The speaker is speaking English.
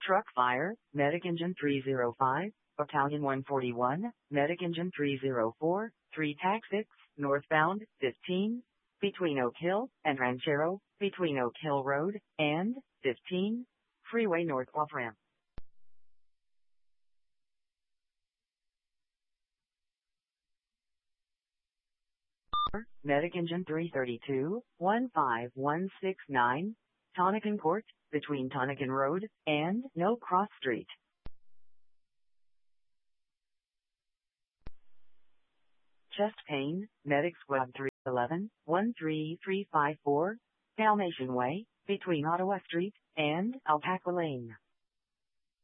Truck fire, medic engine 305, battalion 141, medic engine 304, 3 TAC 6, northbound, 15, between Oak Hill and Ranchero, between Oak Hill Road and 15, freeway north off ramp. Medic engine 332, 15169, Tonican Court, between Tonican Road and No Cross Street. Chest pain, medic squad 311, 13354, Dalmatian Way, between Ottawa Street and Alpaca Lane.